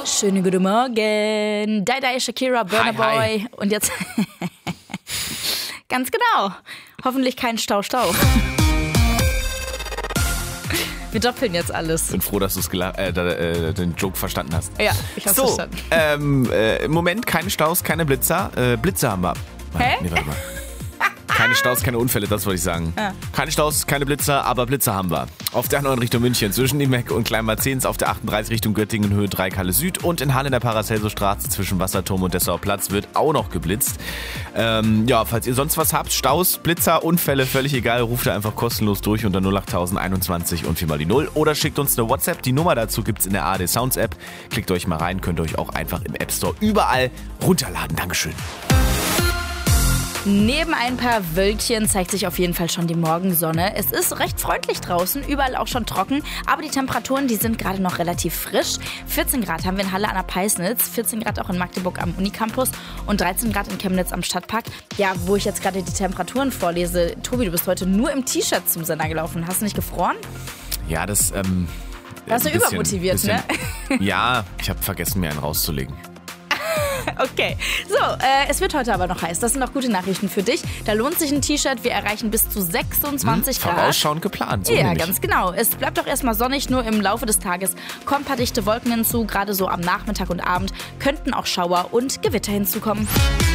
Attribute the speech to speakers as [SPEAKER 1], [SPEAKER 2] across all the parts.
[SPEAKER 1] Schönen guten Morgen. Dai Shakira, Burna Boy. Und jetzt ganz genau. Hoffentlich kein Stau. Wir doppeln jetzt alles.
[SPEAKER 2] Ich bin froh, dass du den Joke verstanden hast.
[SPEAKER 1] Ja, ich hab's verstanden.
[SPEAKER 2] Im Moment keine Staus, keine Blitzer. Blitzer haben wir.
[SPEAKER 1] Hä?
[SPEAKER 2] Nee, warte mal. Keine Staus, keine Unfälle, das wollte ich sagen.
[SPEAKER 1] Ja.
[SPEAKER 2] Keine Staus, keine Blitzer, aber Blitzer haben wir. Auf der 9 Richtung München zwischen Niemek und Kleinmarzens, auf der 38 Richtung Göttingen, Höhe 3 Kalle Süd und in Halle in der Paracelso-Straße zwischen Wasserturm und Dessauer Platz wird auch noch geblitzt. Falls ihr sonst was habt, Staus, Blitzer, Unfälle, völlig egal, ruft da einfach kostenlos durch unter 08021 und 4 mal die 0 oder schickt uns eine WhatsApp. Die Nummer dazu gibt's in der ARD Sounds App. Klickt euch mal rein, könnt ihr euch auch einfach im App Store überall runterladen. Dankeschön.
[SPEAKER 1] Neben ein paar Wölkchen zeigt sich auf jeden Fall schon die Morgensonne. Es ist recht freundlich draußen, überall auch schon trocken, aber die Temperaturen, die sind gerade noch relativ frisch. 14 Grad haben wir in Halle an der Peisnitz, 14 Grad auch in Magdeburg am Unicampus und 13 Grad in Chemnitz am Stadtpark. Ja, wo ich jetzt gerade die Temperaturen vorlese. Tobi, du bist heute nur im T-Shirt zum Sender gelaufen. Hast du nicht gefroren?
[SPEAKER 2] Ja, das
[SPEAKER 1] Warst du übermotiviert, ne?
[SPEAKER 2] Ja, ich habe vergessen, mir einen rauszulegen.
[SPEAKER 1] Okay, so, es wird heute aber noch heiß. Das sind auch gute Nachrichten für dich. Da lohnt sich ein T-Shirt. Wir erreichen bis zu 26 Grad.
[SPEAKER 2] Vorausschauend geplant. So
[SPEAKER 1] ja, ganz genau. Es bleibt doch erstmal sonnig, nur im Laufe des Tages kommen ein paar dichte Wolken hinzu. Gerade so am Nachmittag und Abend könnten auch Schauer und Gewitter hinzukommen.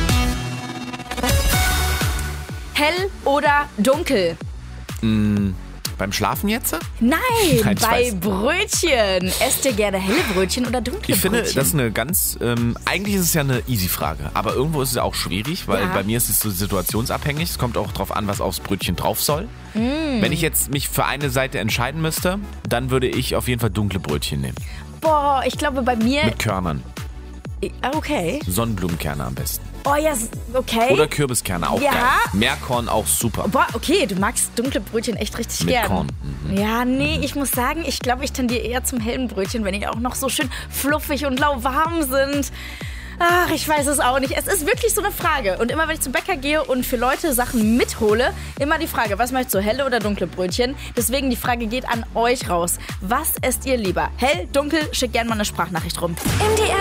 [SPEAKER 1] Hell oder dunkel?
[SPEAKER 2] Beim Schlafen jetzt?
[SPEAKER 1] Nein,
[SPEAKER 2] Nein,
[SPEAKER 1] bei
[SPEAKER 2] weiß.
[SPEAKER 1] Brötchen. Esst ihr gerne helle Brötchen oder dunkle
[SPEAKER 2] Ich finde,
[SPEAKER 1] Brötchen?
[SPEAKER 2] das ist eine ganz, eigentlich ist es ja eine easy Frage, aber irgendwo ist es auch schwierig, weil bei mir ist es so situationsabhängig. Es kommt auch drauf an, was aufs Brötchen drauf soll. Wenn ich jetzt mich für eine Seite entscheiden müsste, dann würde ich auf jeden Fall dunkle Brötchen nehmen.
[SPEAKER 1] Boah, ich glaube bei mir...
[SPEAKER 2] Mit Körnern.
[SPEAKER 1] Okay.
[SPEAKER 2] Sonnenblumenkerne am besten.
[SPEAKER 1] Oh ja, okay.
[SPEAKER 2] Oder Kürbiskerne, auch
[SPEAKER 1] Ja.
[SPEAKER 2] geil. Meerkorn auch super.
[SPEAKER 1] Boah, okay, du magst dunkle Brötchen echt richtig
[SPEAKER 2] Mit
[SPEAKER 1] gern.
[SPEAKER 2] Korn.
[SPEAKER 1] Ja, nee, ich muss sagen, ich glaube, ich tendiere eher zum hellen Brötchen, wenn die auch noch so schön fluffig und lauwarm sind. Ach, ich weiß es auch nicht. Es ist wirklich so eine Frage. Und immer, wenn ich zum Bäcker gehe und für Leute Sachen mithole, immer die Frage, was möchtest du, helle oder dunkle Brötchen? Deswegen die Frage geht an euch raus. Was esst ihr lieber? Hell, dunkel? Schickt gerne mal eine Sprachnachricht rum.
[SPEAKER 3] MDR